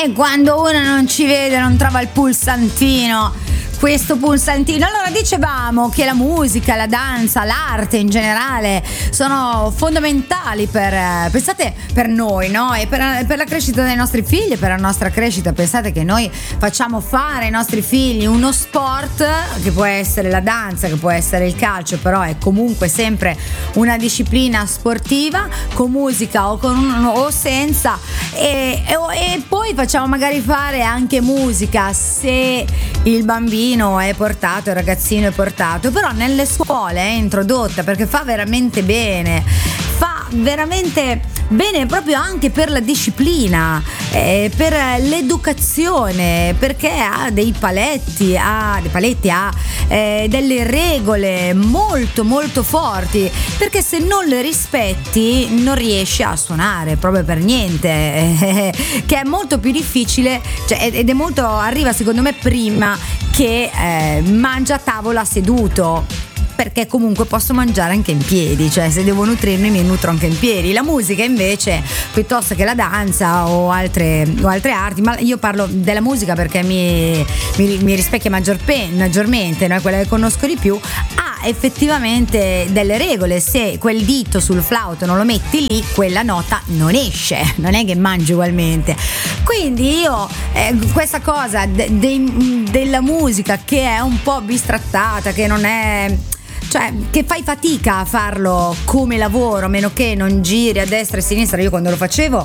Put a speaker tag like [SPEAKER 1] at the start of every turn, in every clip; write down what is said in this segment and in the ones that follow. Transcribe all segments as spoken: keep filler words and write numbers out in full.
[SPEAKER 1] E quando uno non ci vede, non trova il pulsantino, questo pulsantino. Allora, dicevamo che la musica, la danza, l'arte in generale sono fondamentali per, pensate, per noi, no? E per, per la crescita dei nostri figli, per la nostra crescita. Pensate che noi facciamo fare ai nostri figli uno sport, che può essere la danza, che può essere il calcio, però è comunque sempre una disciplina sportiva, con musica o, con, o senza, e, e, e poi facciamo magari fare anche musica se il bambino è portato, il ragazzino è portato, però nelle scuole è introdotta perché fa veramente bene, fa veramente bene proprio anche per la disciplina, eh, per l'educazione, perché ha dei paletti, ha dei paletti, ha eh, delle regole molto molto forti, perché se non le rispetti non riesci a suonare proprio per niente, eh, che è molto più difficile, cioè, ed è molto, arriva secondo me prima che eh, mangia a tavola seduto, perché comunque posso mangiare anche in piedi, cioè se devo nutrirmi mi nutro anche in piedi. La musica invece, piuttosto che la danza o altre, o altre arti, ma io parlo della musica perché mi, mi, mi rispecchia maggior pe, maggiormente, no? È quella che conosco di più, ha effettivamente delle regole. Se quel dito sul flauto non lo metti lì, quella nota non esce, non è che mangi ugualmente. Quindi io eh, questa cosa de, de, della musica che è un po' bistrattata, che non è, cioè che fai fatica a farlo come lavoro, a meno che non giri a destra e a sinistra. Io quando lo facevo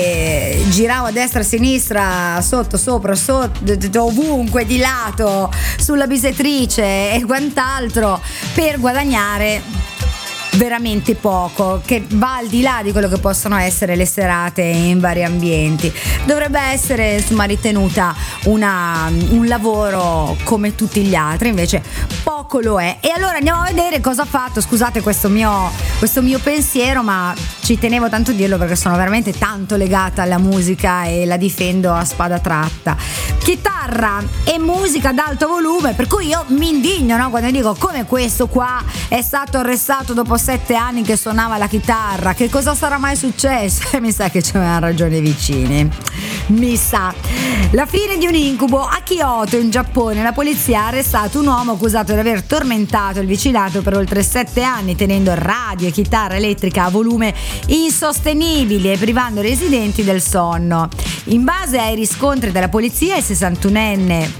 [SPEAKER 1] eh, giravo a destra e a sinistra, sotto, sopra, sotto, ovunque, di lato, sulla bisettrice e quant'altro, per guadagnare veramente poco, che va al di là di quello che possono essere le serate in vari ambienti. Dovrebbe essere insomma ritenuta una, un lavoro come tutti gli altri, invece poco lo è. E allora andiamo a vedere cosa ha fatto. Scusate questo mio, questo mio pensiero, ma ci tenevo tanto a dirlo perché sono veramente tanto legata alla musica e la difendo a spada tratta. Chitarra e musica ad alto volume, per cui io mi indigno, no? Quando dico come questo qua è stato arrestato dopo sette anni che suonava la chitarra, che cosa sarà mai successo? Mi sa che c'avevano ragione i vicini, mi sa. La fine di un incubo. A Kyoto, in Giappone, la polizia ha arrestato un uomo accusato di aver tormentato il vicinato per oltre sette anni, tenendo radio e chitarra elettrica a volume insostenibili e privando i residenti del sonno. In base ai riscontri della polizia, il sessantunenne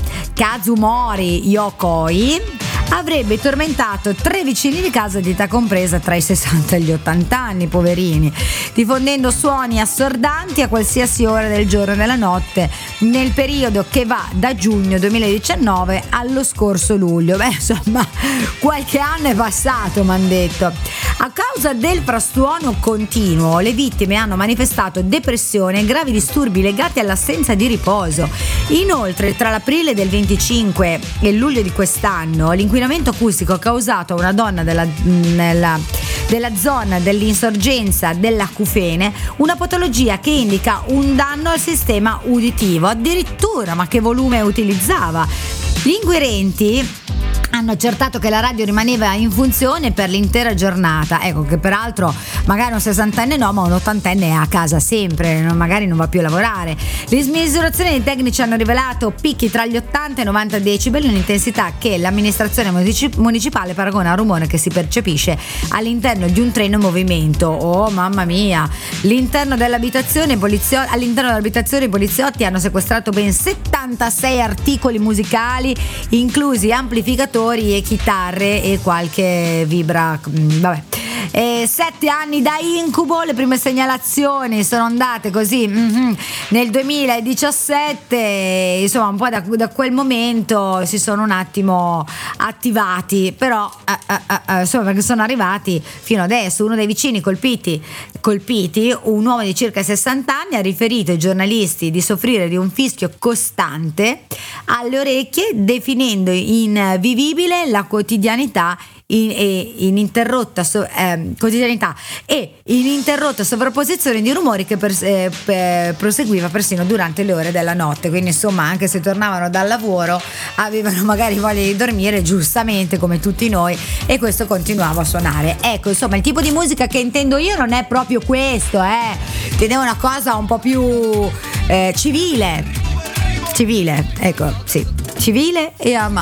[SPEAKER 1] Kazumori Yokoi avrebbe tormentato tre vicini di casa di età compresa tra i sessanta e gli ottanta anni, poverini, diffondendo suoni assordanti a qualsiasi ora del giorno e della notte nel periodo che va da giugno duemiladiciannove allo scorso luglio. Beh, insomma, qualche anno è passato, m'han detto. A causa del frastuono continuo, le vittime hanno manifestato depressione e gravi disturbi legati all'assenza di riposo. Inoltre, tra l'aprile del venticinque e il luglio di quest'anno, l'inquinamento acustico ha causato a una donna della, nella, della zona dell'insorgenza dell'acufene una patologia che indica un danno al sistema uditivo. Addirittura, ma che volume utilizzava? Gli inquirenti hanno accertato che la radio rimaneva in funzione per l'intera giornata. Ecco che peraltro magari un sessantenne no, ma un ottantenne è a casa sempre, magari non va più a lavorare. Le misurazioni dei tecnici hanno rivelato picchi tra gli ottanta e i novanta decibel, un'intensità che l'amministrazione municipale paragona al rumore che si percepisce all'interno di un treno in movimento. Oh mamma mia! L'interno dell'abitazione polizio- all'interno dell'abitazione i poliziotti hanno sequestrato ben settantasei articoli musicali, inclusi amplificatori e chitarre e qualche vibra, vabbè. E sette anni da incubo. Le prime segnalazioni sono andate così mm-hmm, nel duemiladiciassette, insomma un po' da, da quel momento si sono un attimo attivati, però eh, eh, eh, insomma, perché sono arrivati fino adesso. Uno dei vicini colpiti, colpiti, un uomo di circa sessanta anni, ha riferito ai giornalisti di soffrire di un fischio costante alle orecchie, definendo invivibile la quotidianità in, e ininterrotta so, eh, quotidianità e ininterrotta sovrapposizione di rumori che per, eh, per, proseguiva persino durante le ore della notte. Quindi insomma, anche se tornavano dal lavoro avevano magari voglia di dormire, giustamente come tutti noi, e questo continuava a suonare. Ecco, insomma, il tipo di musica che intendo io non è proprio questo, eh intendevo una cosa un po' più eh, civile civile ecco, sì, civile e amabile.